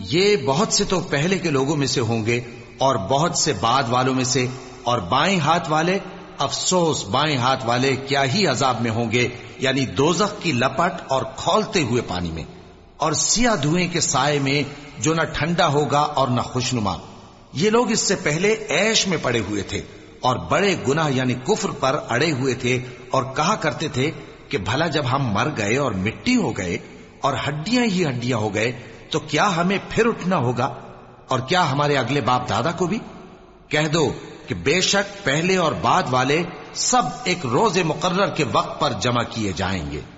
ये बहुत से तो पहले के लोगों में से होंगे और बहुत से बाद वालों में से, और बाएं हाथ वाले, अफसोस बाएं हाथ वाले क्या ही अजाब में होंगे, यानी दोजख की लपट और खौलते हुए पानी में, और सिया धुएं के साए में जो न ठंडा होगा और न खुशनुमा। ये लोग इससे पहले ऐश में पड़े हुए थे और बड़े गुनाह यानी कुफ्र पर अड़े हुए थे, और कहा करते थे कि भला जब हम मर गए और मिट्टी हो गए और हड्डियां ही हड्डियां हो गए तो क्या हमें फिर उठना होगा, और क्या हमारे अगले बाप दादा को भी? कह दो कि बेशक पहले और बाद वाले सब एक रोजे मुकर्रर के वक्त पर जमा किए जाएंगे।